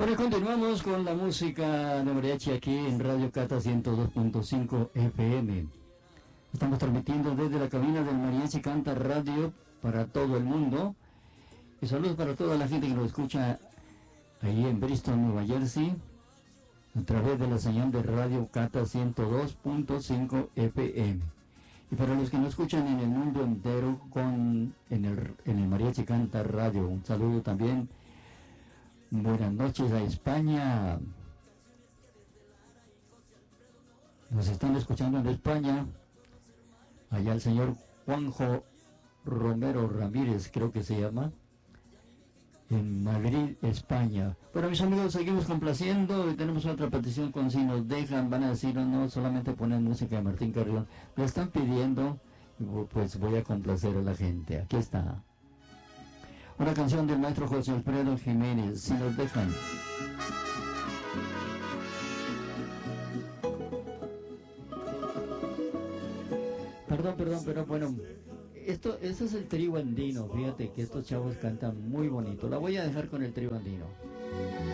Bueno, continuamos con la música de mariachi aquí en Radio Cata 102.5 FM. Estamos transmitiendo desde la cabina del Mariachi Canta Radio para todo el mundo. Y saludos para toda la gente que nos escucha ahí en Bristol, Nueva Jersey, a través de la señal de Radio Cata 102.5 FM. Y para los que nos escuchan en el mundo entero en el Mariachi Canta Radio, un saludo también. Buenas noches a España. Nos están escuchando en España. Allá el señor Juanjo Romero Ramírez, creo que se llama, en Madrid, España. Bueno, mis amigos, seguimos complaciendo y tenemos otra petición con si nos dejan, van a decir no solamente poner música de Martín Carrión, lo están pidiendo, pues voy a complacer a la gente. Aquí está una canción del maestro José Alfredo Jiménez, si nos dejan. Perdón, pero bueno, esto es el trío andino. Fíjate que estos chavos cantan muy bonito. La voy a dejar con el trío andino.